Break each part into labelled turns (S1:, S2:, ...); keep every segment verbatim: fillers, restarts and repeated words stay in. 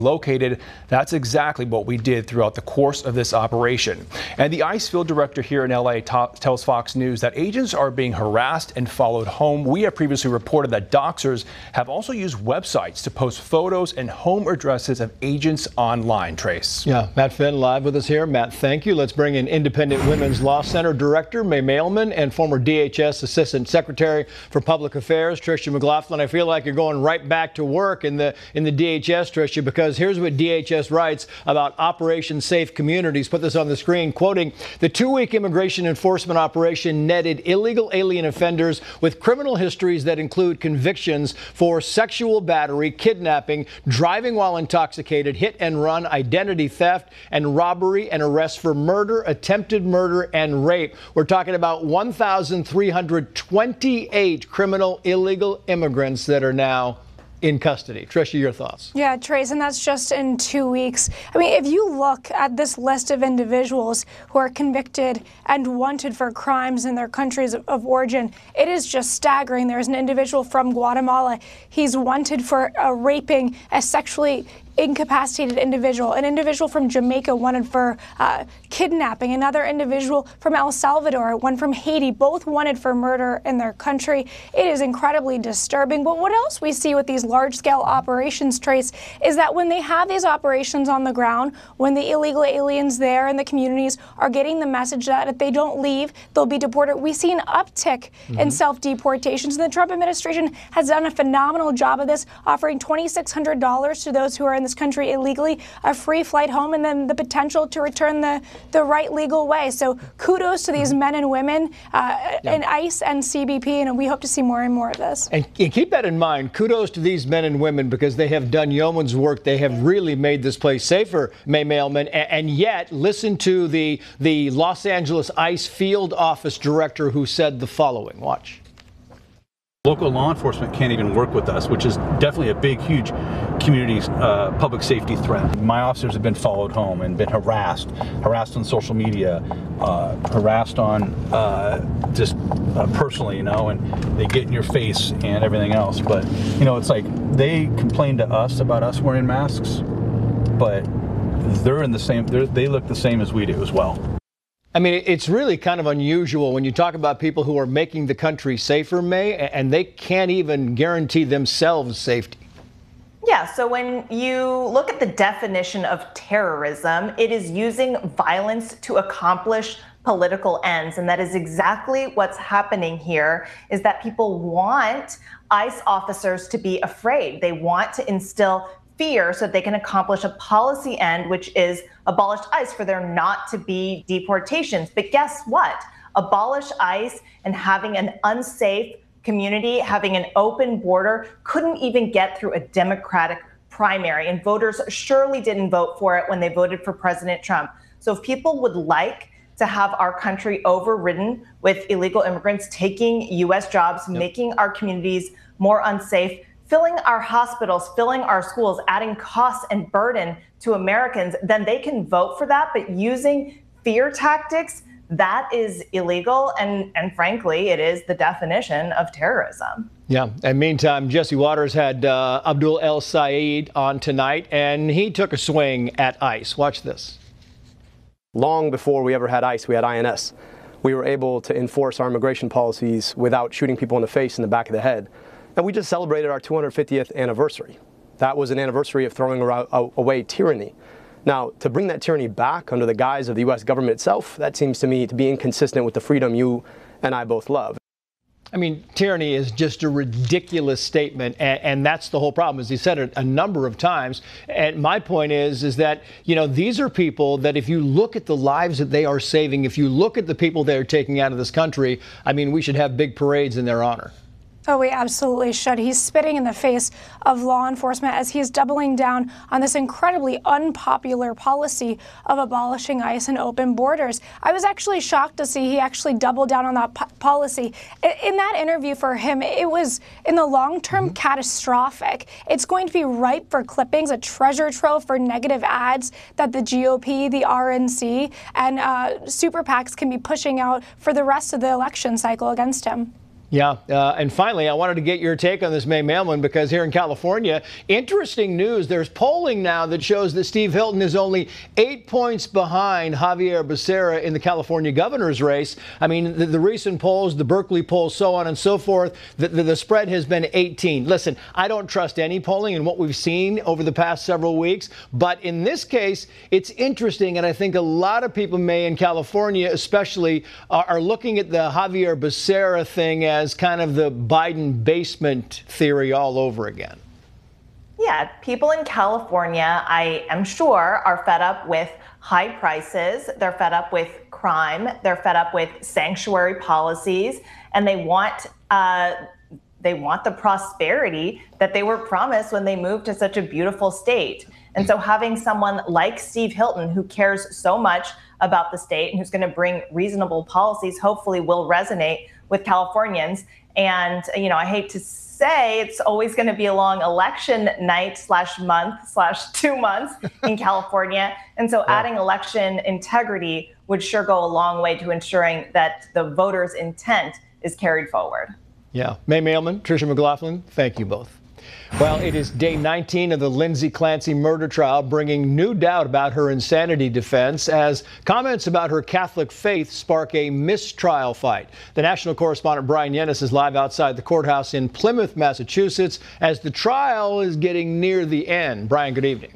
S1: located. That's exactly what we did throughout the course of this operation. And the ICE field director here in L A tells Fox News that agents are being harassed and followed home. We have previously reported that doxers have also used websites to post photos and home addresses of agents online. Trace.
S2: Yeah, Matt Finn live with us here. Matt, thank you. Let's bring in Independent Women's Law Center Director May Mailman and former D H S Assistant Secretary for Public Affairs Tricia McLaughlin. I feel like you're going right back to work in the in the D H S, Tricia, because here's what D H S writes about Operation Safe Communities. Put this on the screen, quoting, the two-week immigration enforcement operation netted illegal alien offenders with criminal histories that include convictions for sexual battery, kidnapping, driving while intoxicated, hit and run, identity theft, and robbery, and arrests for murder, attempted murder, and rape. We're talking about one thousand three hundred twenty-eight criminal illegal immigrants that are now in custody. Tricia, your thoughts?
S3: Yeah, Trace, and that's just in two weeks. I mean, if you look at this list of individuals who are convicted and wanted for crimes in their countries of, of origin, it is just staggering. There's an individual from Guatemala. He's wanted for uh, raping a sexually incapacitated individual, an individual from Jamaica wanted for uh, kidnapping, another individual from El Salvador, one from Haiti, both wanted for murder in their country. It is incredibly disturbing. But what else we see with these large-scale operations, Trace, is that when they have these operations on the ground, when the illegal aliens there in the communities are getting the message that if they don't leave, they'll be deported, we see an uptick mm-hmm. in self-deportations. And the Trump administration has done a phenomenal job of this, offering twenty-six hundred dollars to those who are in this country illegally, a free flight home, and then the potential to return the, the right legal way. So kudos to these men and women uh, yeah. in ICE and C B P, and we hope to see more and more of this.
S2: And, and keep that in mind. Kudos to these men and women because they have done yeoman's work. They have really made this place safer, May Mailman. And, and yet, listen to the, the Los Angeles ICE field office director who said the following. Watch.
S4: Local law enforcement can't even work with us, which is definitely a big, huge community uh, public safety threat. My officers have been followed home and been harassed, harassed on social media, uh, harassed on uh, just uh, personally, you know, and they get in your face and everything else. But, you know, it's like they complain to us about us wearing masks, but they're in the same, they're, they look the same as we do as well.
S2: I mean, it's really kind of unusual when you talk about people who are making the country safer, May, and they can't even guarantee themselves safety.
S5: Yeah, so when you look at the definition of terrorism, it is using violence to accomplish political ends. And that is exactly what's happening here, is that people want ICE officers to be afraid. They want to instill fear so that they can accomplish a policy end, which is abolish ICE for there not to be deportations. But guess what? Abolish ICE and having an unsafe community, having an open border, couldn't even get through a Democratic primary. And voters surely didn't vote for it when they voted for President Trump. So if people would like to have our country overridden with illegal immigrants taking U S jobs, yep. making our communities more unsafe, filling our hospitals, filling our schools, adding costs and burden to Americans, then they can vote for that. But using fear tactics, that is illegal. And, and frankly, it is the definition of terrorism.
S2: Yeah. And meantime, Jesse Watters had uh, Abdul El Sayed on tonight, and he took a swing at ICE. Watch this.
S6: Long before we ever had ICE, we had I N S. We were able to enforce our immigration policies without shooting people in the face and the back of the head. And we just celebrated our two hundred fiftieth anniversary. That was an anniversary of throwing away tyranny. Now, to bring that tyranny back under the guise of the U S government itself, that seems to me to be inconsistent with the freedom you and I both love.
S2: I mean, tyranny is just a ridiculous statement, and, and that's the whole problem, as he said it a number of times. And my point is, is that, you know, these are people that if you look at the lives that they are saving, if you look at the people they're taking out of this country, I mean, we should have big parades in their honor.
S3: Oh, we absolutely should. He's spitting in the face of law enforcement as he's doubling down on this incredibly unpopular policy of abolishing ICE and open borders. I was actually shocked to see he actually doubled down on that po policy. In that interview for him, it was in the long term mm-hmm. catastrophic. It's going to be ripe for clippings, a treasure trove for negative ads that the G O P, the R N C, and uh, super PACs can be pushing out for the rest of the election cycle against him.
S2: Yeah, uh, and finally, I wanted to get your take on this, May Mailman, because here in California, interesting news. There's polling now that shows that Steve Hilton is only eight points behind Xavier Becerra in the California governor's race. I mean, the, the recent polls, the Berkeley polls, so on and so forth, the, the, the spread has been eighteen. Listen, I don't trust any polling in what we've seen over the past several weeks, but in this case, it's interesting, and I think a lot of people, May, in California especially, are, are looking at the Xavier Becerra thing as as kind of the Biden basement theory all over again.
S5: Yeah, people in California, I am sure, are fed up with high prices. They're fed up with crime. They're fed up with sanctuary policies, and they want uh, they want the prosperity that they were promised when they moved to such a beautiful state. And so having someone like Steve Hilton, who cares so much about the state and who's going to bring reasonable policies, hopefully will resonate with Californians. And, you know, I hate to say it's always going to be a long election night slash month slash two months in California. And so yeah. adding election integrity would sure go a long way to ensuring that the voters' intent is carried forward.
S2: Yeah. May Mailman, Tricia McLaughlin, thank you both. Well, it is day nineteen of the Lindsay Clancy murder trial, bringing new doubt about her insanity defense as comments about her Catholic faith spark a mistrial fight. The national correspondent Brian Yennis is live outside the courthouse in Plymouth, Massachusetts, as the trial is getting near the end. Brian, good evening.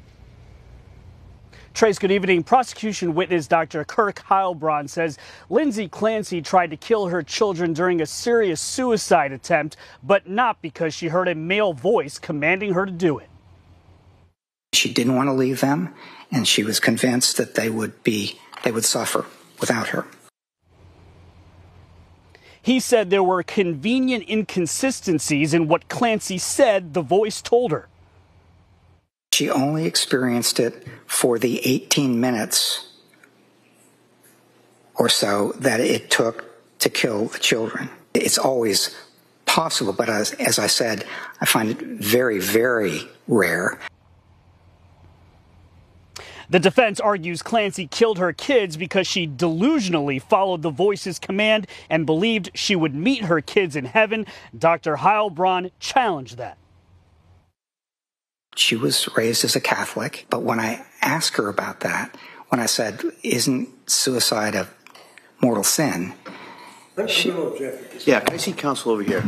S7: Trace, good evening. Prosecution witness Doctor Kirk Heilbronn says Lindsay Clancy tried to kill her children during a serious suicide attempt, but not because she heard a male voice commanding her to do it.
S8: She didn't want to leave them, and she was convinced that they would be, they would suffer without her.
S7: He said there were convenient inconsistencies in what Clancy said the voice told her.
S8: She only experienced it for the eighteen minutes or so that it took to kill the children. It's always possible, but as, as I said, I find it very, very rare.
S7: The defense argues Clancy killed her kids because she delusionally followed the voice's command and believed she would meet her kids in heaven. Doctor Heilbronn challenged that.
S8: She was raised as a Catholic, but when I asked her about that, when I said, isn't suicide a mortal sin? She,
S9: yeah, can I see counsel over here?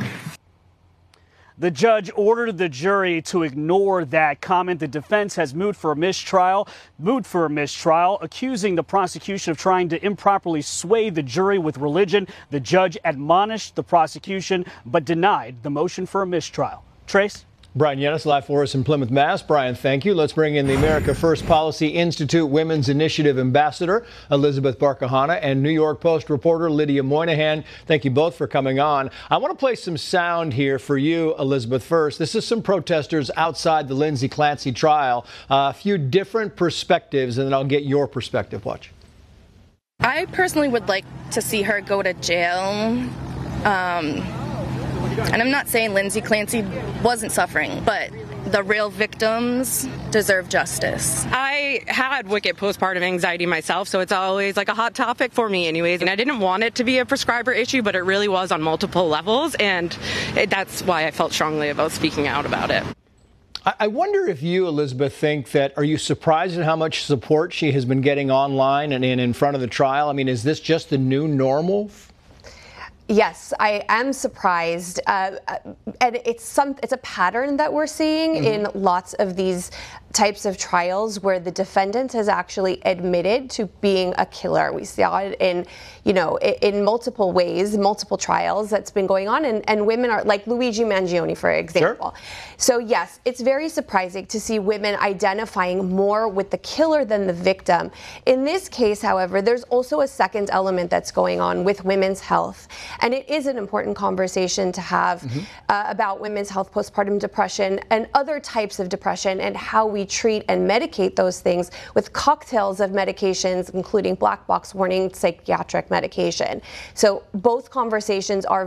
S7: The judge ordered the jury to ignore that comment. The defense has moved for a mistrial, moved for a mistrial, accusing the prosecution of trying to improperly sway the jury with religion. The judge admonished the prosecution, but denied the motion for a mistrial. Trace?
S2: Brian Yennis, live for us in Plymouth, Mass. Brian, thank you. Let's bring in the America First Policy Institute Women's Initiative Ambassador, Elizabeth Barkahana, and New York Post reporter Lydia Moynihan. Thank you both for coming on. I want to play some sound here for you, Elizabeth, first. This is some protesters outside the Lindsay Clancy trial. Uh, a few different perspectives, and then I'll get your perspective. Watch.
S10: I personally would like to see her go to jail. Um, And I'm not saying Lindsay Clancy wasn't suffering, but the real victims deserve justice.
S11: I had wicked postpartum anxiety myself, so it's always like a hot topic for me anyways. And I didn't want it to be a prescriber issue, but it really was on multiple levels, and it, that's why I felt strongly about speaking out about it.
S2: I wonder if you, Elizabeth, think that, are you surprised at how much support she has been getting online and in, in front of the trial? I mean, is this just the new normal?
S12: Yes, I am surprised, uh, and it's some it's a pattern that we're seeing mm-hmm. in lots of these types of trials where the defendant has actually admitted to being a killer. We saw it in, you know, in, in multiple ways, multiple trials that's been going on, and, and women are like Luigi Mangione, for example. Sure. So yes, it's very surprising to see women identifying more with the killer than the victim. In this case, however, there's also a second element that's going on with women's health, and it is an important conversation to have mm-hmm. uh, about women's health, postpartum depression, and other types of depression, and how we treat and medicate those things with cocktails of medications, including black box warning psychiatric medication. So both conversations are very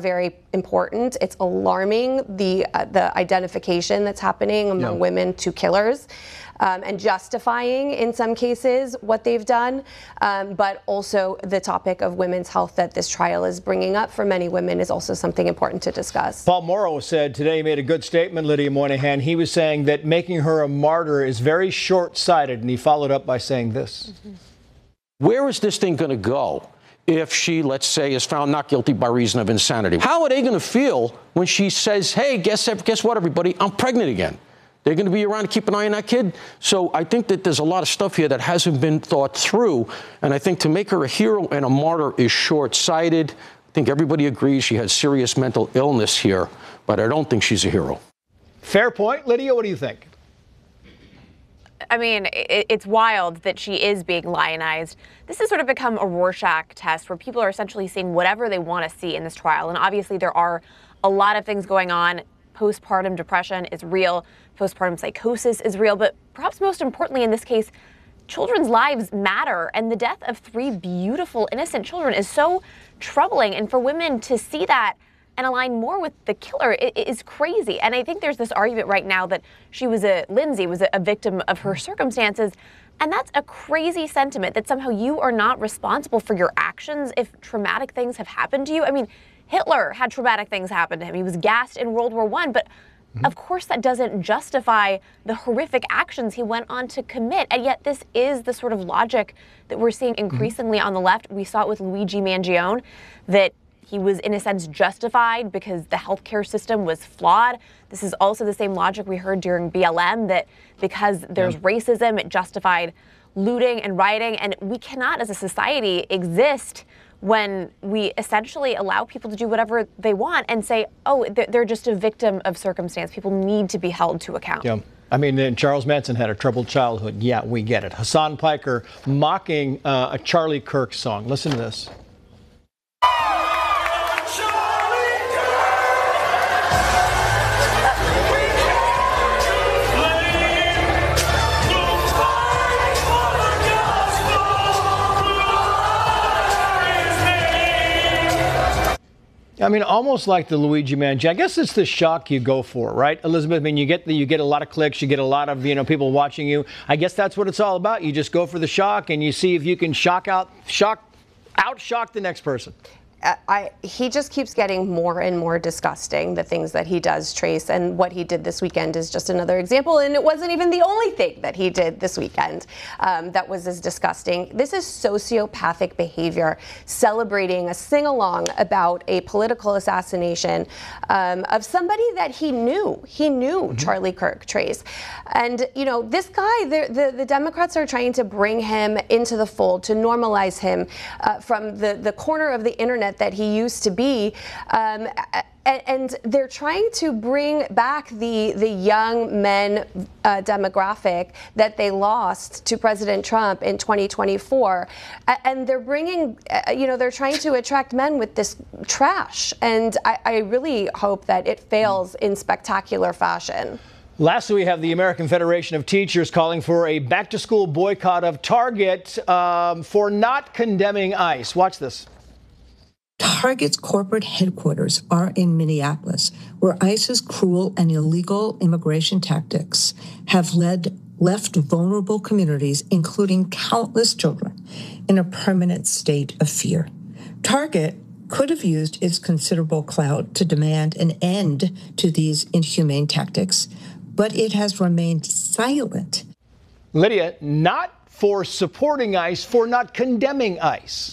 S12: important. It's alarming, the uh, the identification that's happening among
S2: Yeah.
S12: women to killers. Um, and justifying, in some cases, what they've done, um, but also the topic of women's health that this trial is bringing up for many women is also something important to discuss.
S2: Paul Morrow said today, he made a good statement, Lydia Moynihan. He was saying that making her a martyr is very short-sighted, and he followed up by saying this.
S13: Mm-hmm. Where is this thing going to go if she, let's say, is found not guilty by reason of insanity? How are they going to feel when she says, hey, guess, guess what, everybody, I'm pregnant again? They're going to be around to keep an eye on that kid. So I think that there's a lot of stuff here that hasn't been thought through. And I think to make her a hero and a martyr is short-sighted. I think everybody agrees she has serious mental illness here, but I don't think she's a hero.
S2: Fair point. Lydia, what do you think?
S14: I mean, it, it's wild that she is being lionized. This has sort of become a Rorschach test where people are essentially seeing whatever they want to see in this trial. And obviously there are a lot of things going on. Postpartum depression is real. Postpartum psychosis is real. But perhaps most importantly in this case, children's lives matter. And the death of three beautiful, innocent children is so troubling. And for women to see that and align more with the killer it, it is crazy. And I think there's this argument right now that she was a, Lindsay was a, a victim of her circumstances. And that's a crazy sentiment that somehow you are not responsible for your actions if traumatic things have happened to you. I mean, Hitler had traumatic things happen to him. He was gassed in World War One, but mm-hmm. of course that doesn't justify the horrific actions he went on to commit. And yet this is the sort of logic that we're seeing increasingly mm-hmm. on the left. We saw it with Luigi Mangione, that he was in a sense justified because the healthcare system was flawed. This is also the same logic we heard during B L M, that because there's yeah. racism, it justified looting and rioting. And we cannot as a society exist when we essentially allow people to do whatever they want and say, oh, they're just a victim of circumstance. People need to be held to account.
S2: Yeah. I mean, and Charles Manson had a troubled childhood. Yeah, we get it. Hassan Piker mocking uh, a Charlie Kirk song. Listen to this. I mean, almost like the Luigi Mangione. I guess it's the shock you go for, right, Elizabeth? I mean, you get the, you get a lot of clicks, you get a lot of, you know, people watching you. I guess that's what it's all about. You just go for the shock and you see if you can shock out, shock, out shock the next person.
S12: Uh, I, he just keeps getting more and more disgusting, the things that he does, Trace, and what he did this weekend is just another example, and it wasn't even the only thing that he did this weekend um, that was as disgusting. This is sociopathic behavior, celebrating a sing-along about a political assassination um, of somebody that he knew. He knew mm-hmm. Charlie Kirk, Trace. And, you know, this guy, the, the Democrats are trying to bring him into the fold, to normalize him uh, from the, the corner of the internet that he used to be, um, and, and they're trying to bring back the the young men uh, demographic that they lost to President Trump in twenty twenty-four, and they're bringing, uh, you know, they're trying to attract men with this trash, and I, I really hope that it fails in spectacular fashion.
S2: Lastly, we have the American Federation of Teachers calling for a back-to-school boycott of Target um, for not condemning ICE. Watch this.
S15: Target's corporate headquarters are in Minneapolis, where ICE's cruel and illegal immigration tactics have led left vulnerable communities, including countless children, in a permanent state of fear. Target could have used its considerable clout to demand an end to these inhumane tactics, but it has remained silent.
S2: Lydia, not for supporting ICE, for not condemning ICE.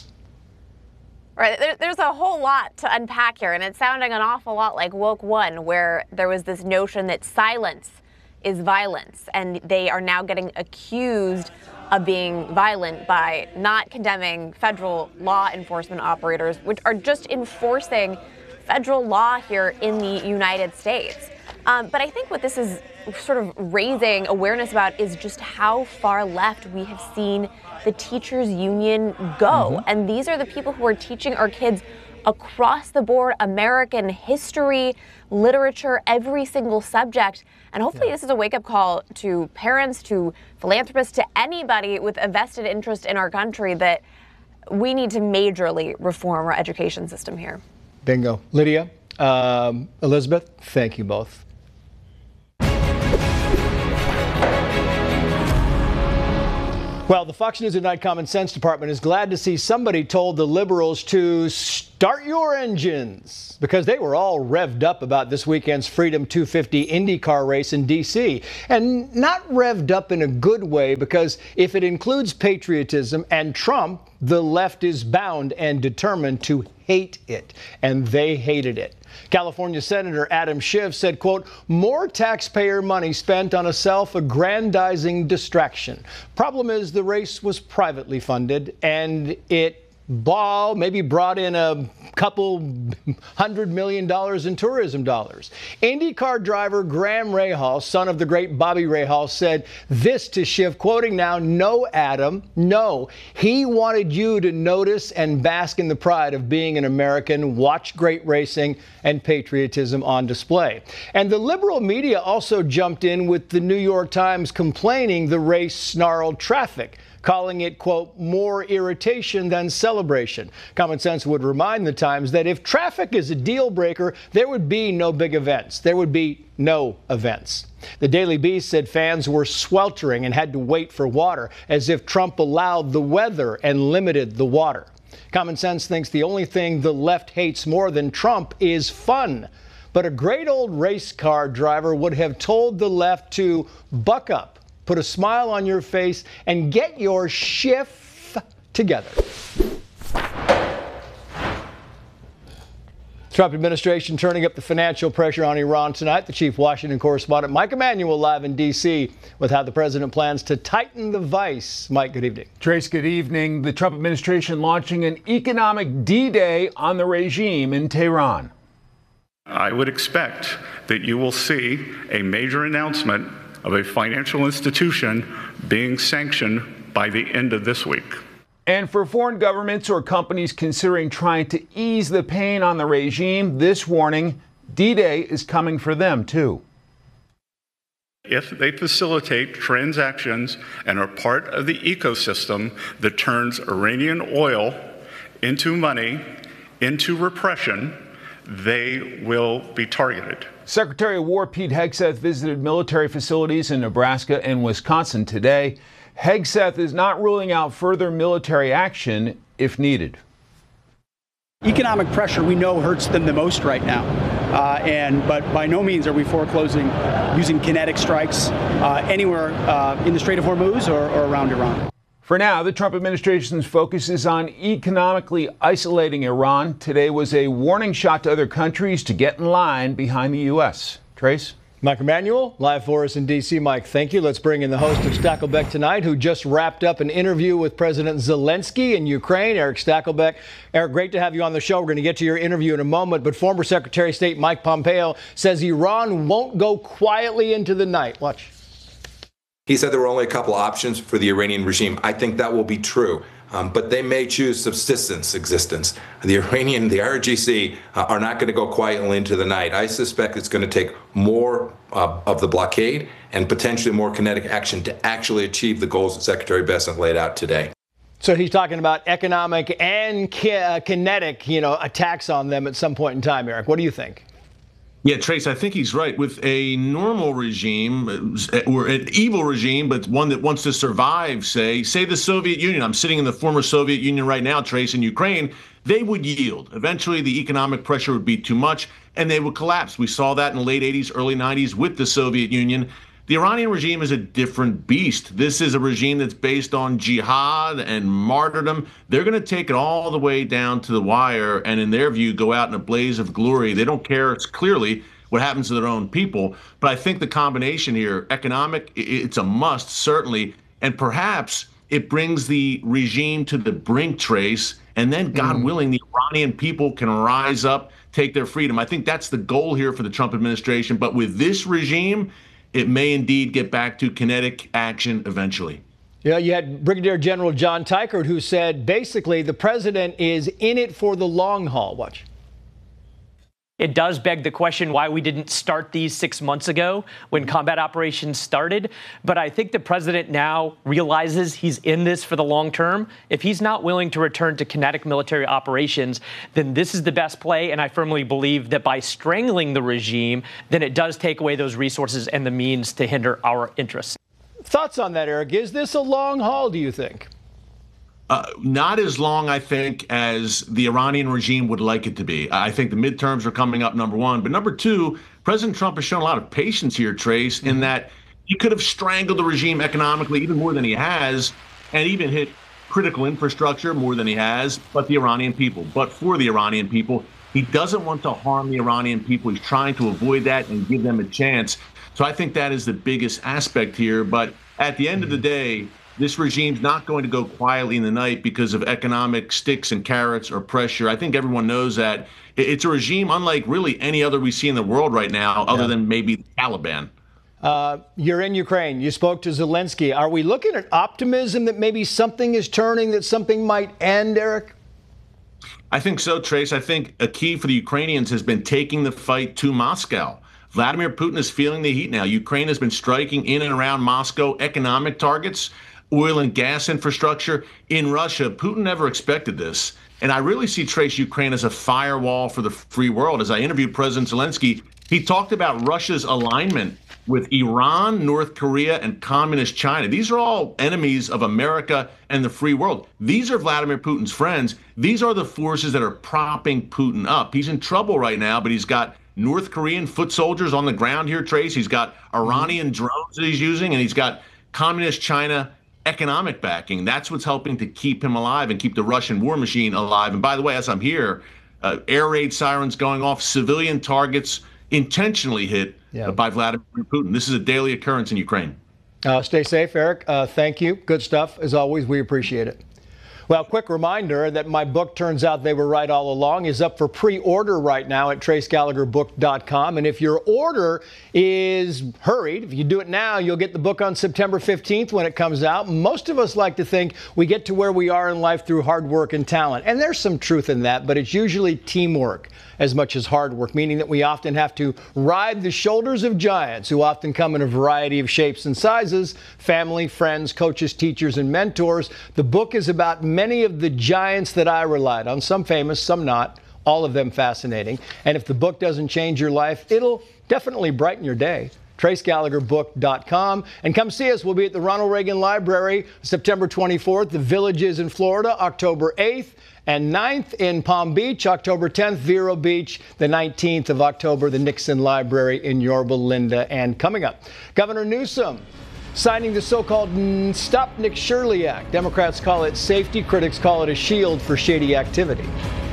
S14: Right, there, there's a whole lot to unpack here, and it's sounding an awful lot like Woke One, where there was this notion that silence is violence, and they are now getting accused of being violent by not condemning federal law enforcement operators, which are just enforcing federal law here in the United States. Um, but I think what this is sort of raising awareness about is just how far left we have seen the teachers union go. Mm-hmm. And these are the people who are teaching our kids across the board American history, literature, every single subject. And hopefully yeah. this is a wake-up call to parents, to philanthropists, to anybody with a vested interest in our country that we need to majorly reform our education system here.
S2: Bingo. Lydia, Um, Elizabeth, thank you both. Well, the Fox News at Night Common Sense Department is glad to see somebody told the liberals to start your engines, because they were all revved up about this weekend's Freedom two fifty IndyCar race in D C And not revved up in a good way, because if it includes patriotism and Trump, the left is bound and determined to hate it. And they hated it. California Senator Adam Schiff said, quote, more taxpayer money spent on a self-aggrandizing distraction. Problem is, the race was privately funded, and it ball maybe brought in a couple hundred million dollars in tourism dollars. IndyCar driver Graham Rahal, son of the great Bobby Rahal, said this to Schiff, quoting now, "No, Adam, no. He wanted you to notice and bask in the pride of being an American, watch great racing and patriotism on display." And the liberal media also jumped in with the New York Times complaining the race snarled traffic, calling it, quote, more irritation than celebration. Common Sense would remind the Times that if traffic is a deal breaker, there would be no big events. There would be no events. The Daily Beast said fans were sweltering and had to wait for water, as if Trump allowed the weather and limited the water. Common Sense thinks the only thing the left hates more than Trump is fun. But a great old race car driver would have told the left to buck up, put a smile on your face, and get your Schiff together. Trump administration turning up the financial pressure on Iran tonight. The chief Washington correspondent Mike Emanuel live in D C with how the president plans to tighten the vice. Mike, good evening.
S16: Trace, good evening. The Trump administration launching an economic D-Day on the regime in Tehran.
S17: I would expect that you will see a major announcement of a financial institution being sanctioned by the end of this week.
S16: And for foreign governments or companies considering trying to ease the pain on the regime, this warning, D-Day is coming for them too.
S17: If they facilitate transactions and are part of the ecosystem that turns Iranian oil into money, into repression, they will be targeted.
S16: Secretary of War Pete Hegseth visited military facilities in Nebraska and Wisconsin today. Hegseth is not ruling out further military action if needed.
S18: Economic pressure, we know, hurts them the most right now. Uh, and but by no means are we foreclosing using kinetic strikes uh, anywhere uh, in the Strait of Hormuz or, or around Iran.
S16: For now, the Trump administration's focus is on economically isolating Iran. Today was a warning shot to other countries to get in line behind the U S. Trace?
S2: Mike Emanuel, live for us in D C. Mike, thank you. Let's bring in the host of Stakelbeck Tonight, who just wrapped up an interview with President Zelensky in Ukraine, Eric Stakelbeck. Eric, great to have you on the show. We're going to get to your interview in a moment, but former Secretary of State Mike Pompeo says Iran won't go quietly into the night. Watch.
S19: He said there were only a couple options for the Iranian regime. I think that will be true, um, but they may choose subsistence existence. The Iranian, the I R G C, uh, are not going to go quietly into the night. I suspect it's going to take more uh, of the blockade and potentially more kinetic action to actually achieve the goals that Secretary Bessent laid out today.
S2: So he's talking about economic and ki- uh, kinetic, you know, attacks on them at some point in time, Eric. What do you think?
S20: Yeah, Trace, I think he's right. With a normal regime, or an evil regime, but one that wants to survive, say, say the Soviet Union. I'm sitting in the former Soviet Union right now, Trace, in Ukraine. They would yield. Eventually, the economic pressure would be too much, and they would collapse. We saw that in the late eighties, early nineties with the Soviet Union. The Iranian regime is a different beast. This is a regime that's based on jihad and martyrdom. They're going to take it all the way down to the wire and, in their view, go out in a blaze of glory. They don't care, it's clearly, what happens to their own people. But I think the combination here, economic, it's a must, certainly. And perhaps it brings the regime to the brink, Trace, and then, God mm. willing, the Iranian people can rise up, take their freedom. I think that's the goal here for the Trump administration. But with this regime, it may indeed get back to kinetic action eventually.
S2: Yeah, you had Brigadier General John Teichert, who said basically the president is in it for the long haul. Watch.
S21: It does beg the question why we didn't start these six months ago when combat operations started. But I think the president now realizes he's in this for the long term. If he's not willing to return to kinetic military operations, then this is the best play. And I firmly believe that by strangling the regime, then it does take away those resources and the means to hinder our interests.
S2: Thoughts on that, Eric? Is this a long haul, do you think?
S20: Uh, not as long, I think, as the Iranian regime would like it to be. I think the midterms are coming up, number one. But number two, President Trump has shown a lot of patience here, Trace, in that he could have strangled the regime economically even more than he has, and even hit critical infrastructure more than he has, but the Iranian people. But for the Iranian people, he doesn't want to harm the Iranian people. He's trying to avoid that and give them a chance. So I think that is the biggest aspect here. But at the end of the day, this regime's not going to go quietly in the night because of economic sticks and carrots or pressure. I think everyone knows that. It's a regime unlike really any other we see in the world right now, other yeah. than maybe the Taliban.
S2: Uh, you're in Ukraine. You spoke to Zelensky. Are we looking at optimism that maybe something is turning, that something might end, Eric?
S20: I think so, Trace. I think a key for the Ukrainians has been taking the fight to Moscow. Vladimir Putin is feeling the heat now. Ukraine has been striking in and around Moscow economic targets, oil and gas infrastructure in Russia. Putin never expected this. And I really see, Trace, Ukraine as a firewall for the free world. As I interviewed President Zelensky, he talked about Russia's alignment with Iran, North Korea, and communist China. These are all enemies of America and the free world. These are Vladimir Putin's friends. These are the forces that are propping Putin up. He's in trouble right now, but he's got North Korean foot soldiers on the ground here, Trace. He's got Iranian drones that he's using, and he's got communist China economic backing. That's what's helping to keep him alive and keep the Russian war machine alive. And by the way, as I'm here, uh, air raid sirens going off, civilian targets intentionally hit yeah. uh, by Vladimir Putin. This is a daily occurrence in Ukraine.
S2: Uh, stay safe, Eric. Uh, thank you. Good stuff. As always, we appreciate it. Well, quick reminder that my book, Turns Out They Were Right All Along, is up for pre-order right now at trace gallagher book dot com. And if your order is hurried, if you do it now, you'll get the book on September fifteenth when it comes out. Most of us like to think we get to where we are in life through hard work and talent. And there's some truth in that, but it's usually teamwork as much as hard work, meaning that we often have to ride the shoulders of giants who often come in a variety of shapes and sizes, family, friends, coaches, teachers, and mentors. The book is about many of the giants that I relied on, some famous, some not, all of them fascinating. And if the book doesn't change your life, it'll definitely brighten your day. trace gallagher book dot com. And come see us. We'll be at the Ronald Reagan Library September twenty-fourth, the Villages in Florida, October eighth and ninth in Palm Beach, October tenth, Vero Beach, the nineteenth of October, the Nixon Library in Yorba Linda. And coming up, Governor Newsom signing the so-called Stop Nick Shirley Act. Democrats call it safety, critics call it a shield for shady activity.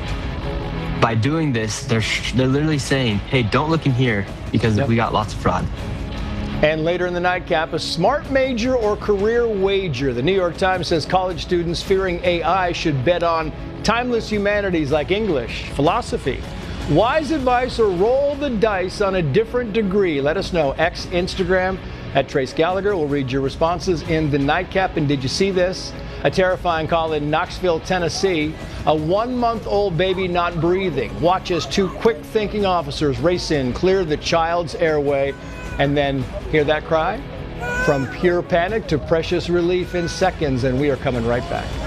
S22: By doing this, they're, they're literally saying, hey, don't look in here because yep. we got lots of fraud.
S2: And later in the nightcap, a smart major or career wager. The New York Times says college students fearing A I should bet on timeless humanities like English, philosophy. Wise advice or roll the dice on a different degree? Let us know. X, Instagram, at Trace Gallagher. We'll read your responses in the nightcap. And did you see this? A terrifying call in Knoxville, Tennessee. A one-month-old baby not breathing. Watch as two quick-thinking officers race in, clear the child's airway, and then hear that cry? From pure panic to precious relief in seconds. And we are coming right back.